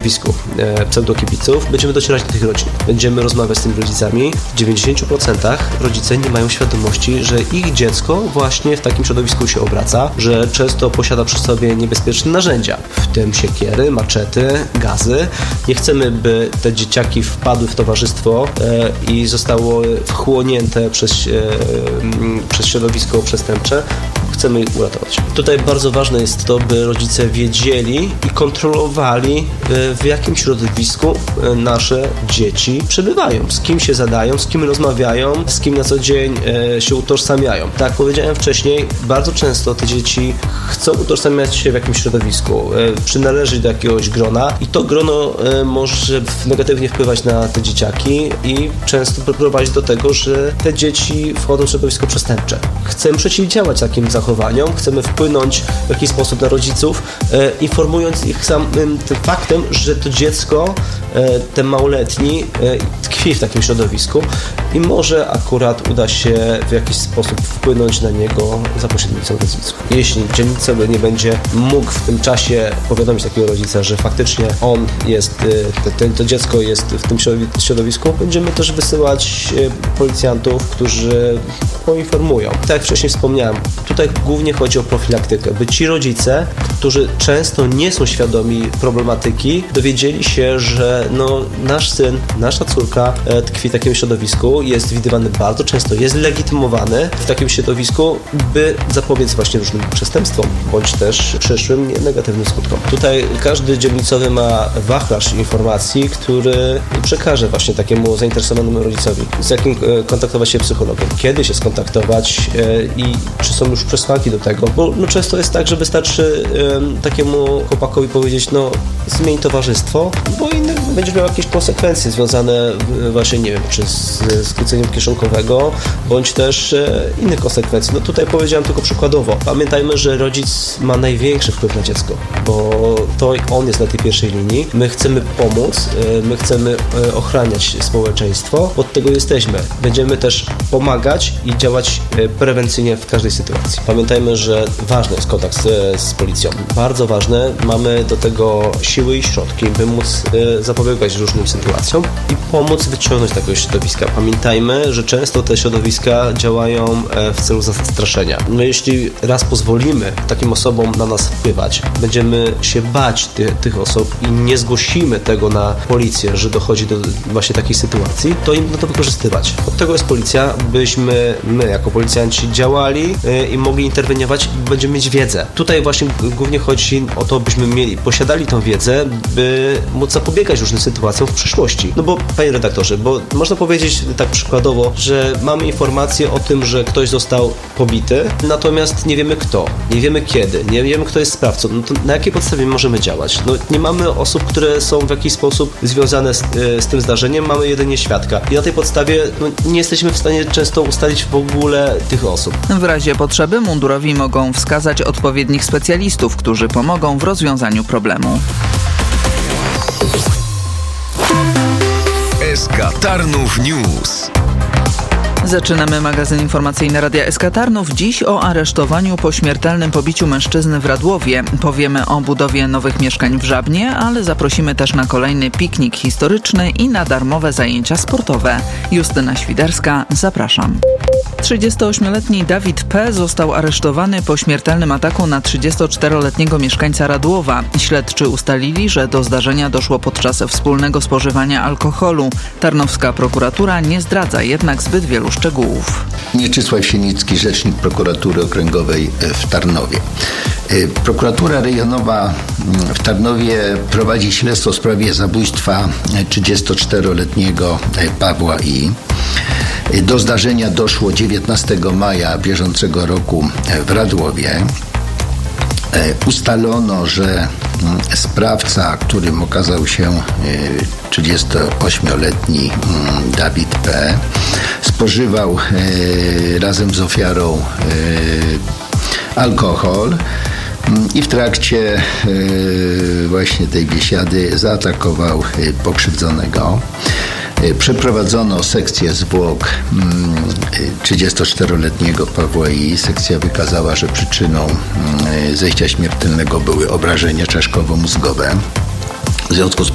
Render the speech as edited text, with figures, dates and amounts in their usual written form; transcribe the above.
środowisku pseudokibiców, będziemy docierać do tych rodzin. Będziemy rozmawiać z tymi rodzicami. W 90% rodzice nie mają świadomości, że ich dziecko właśnie w takim środowisku się obraca, że często posiada przy sobie niebezpieczne narzędzia, w tym siekiery, maczety, gazy. Nie chcemy, by te dzieciaki wpadły w towarzystwo i zostały wchłonięte przez środowisko przestępcze. Chcemy ich uratować. Tutaj bardzo ważne jest to, by rodzice wiedzieli i kontrolowali, w jakim środowisku nasze dzieci przebywają, z kim się zadają, z kim rozmawiają, z kim na co dzień się utożsamiają. Tak jak powiedziałem wcześniej, bardzo często te dzieci chcą utożsamiać się w jakimś środowisku, przynależeć do jakiegoś grona i to grono może negatywnie wpływać na te dzieciaki i często prowadzić do tego, że te dzieci wchodzą w środowisko przestępcze. Chcemy przeciwdziałać takim zachowaniom, chcemy wpłynąć w jakiś sposób na rodziców, informując ich samym tym faktem, że to dziecko, ten małoletni tkwi w takim środowisku i może akurat uda się w jakiś sposób wpłynąć na niego za pośrednictwem rodziców. Jeśli dzielnica nie będzie mógł w tym czasie powiadomić takiego rodzica, że faktycznie on jest, to dziecko jest w tym środowisku, będziemy też wysyłać policjantów, którzy poinformują. Tak jak wcześniej wspomniałem, tutaj głównie chodzi o profilaktykę, by ci rodzice, którzy często nie są świadomi problematyki, dowiedzieli się, że nasz syn, nasza córka tkwi w takim środowisku, jest widywany bardzo często, jest legitymowany w takim środowisku, by zapobiec właśnie różnym przestępstwom, bądź też przyszłym negatywnym skutkom. Tutaj każdy dzielnicowy ma wachlarz informacji, który przekaże właśnie takiemu zainteresowanemu rodzicowi, z jakim kontaktować się psychologiem, kiedy się skontaktować i czy są już przesłanki do tego, bo często jest tak, że wystarczy takiemu chłopakowi powiedzieć, zmień towarzystwo, bo inny będzie miał jakieś konsekwencje związane właśnie, nie wiem, czy z skróceniem kieszonkowego, bądź też innych konsekwencji. Tutaj powiedziałem tylko przykładowo. Pamiętajmy, że rodzic ma największy wpływ na dziecko, bo to on jest na tej pierwszej linii. My chcemy pomóc, my chcemy ochraniać społeczeństwo, od tego jesteśmy. Będziemy też pomagać i działać prewencyjnie w każdej sytuacji. Pamiętajmy, że ważny jest kontakt z policją. Bardzo ważne. Mamy do tego siły i środki, by móc zapobiegać różnym sytuacjom i pomóc wyciągnąć takiego środowiska. Pamiętajmy, że często te środowiska działają w celu zastraszenia. Jeśli raz pozwolimy takim osobom na nas wpływać, będziemy się bać tych osób i nie zgłosimy tego na policję, że dochodzi do właśnie takiej sytuacji, to im na to wykorzystywać. Od tego jest policja, byśmy my jako policjanci działali i mogli interweniować, będziemy mieć wiedzę. Tutaj właśnie głównie chodzi o to, byśmy posiadali tą wiedzę, by móc zapobiegać różnym sytuacjom w przyszłości. Bo, panie redaktorze, bo można powiedzieć tak przykładowo, że mamy informację o tym, że ktoś został pobity, natomiast nie wiemy kto, nie wiemy kiedy, nie wiemy kto jest sprawcą. To na jakiej podstawie możemy działać? Nie mamy osób, które są w jakiś sposób związane z tym zdarzeniem, mamy jedynie świadka. I na tej podstawie nie jesteśmy w stanie często ustalić w ogóle tych osób. W razie potrzeby mundurowi mogą wskazać odpowiednich specjalistów, którzy pomogą w rozwiązaniu problemu. SK Tarnów News. Zaczynamy magazyn informacyjny Radia SK Tarnów. Dziś o aresztowaniu po śmiertelnym pobiciu mężczyzny w Radłowie. Powiemy o budowie nowych mieszkań w Żabnie, ale zaprosimy też na kolejny piknik historyczny i na darmowe zajęcia sportowe. Justyna Świderska, zapraszam. 38-letni Dawid P. został aresztowany po śmiertelnym ataku na 34-letniego mieszkańca Radłowa. Śledczy ustalili, że do zdarzenia doszło podczas wspólnego spożywania alkoholu. Tarnowska prokuratura nie zdradza jednak zbyt wielu szczegółów. Mieczysław Sienicki, rzecznik prokuratury okręgowej w Tarnowie. Prokuratura rejonowa w Tarnowie prowadzi śledztwo w sprawie zabójstwa 34-letniego Pawła I. Do zdarzenia doszło 19 maja bieżącego roku w Radłowie. Ustalono, że sprawca, którym okazał się 38-letni Dawid P., spożywał razem z ofiarą alkohol i w trakcie właśnie tej biesiady zaatakował pokrzywdzonego. Przeprowadzono sekcję zwłok 34-letniego Pawła I. Sekcja wykazała, że przyczyną zajścia śmiertelnego były obrażenia czaszkowo-mózgowe. W związku z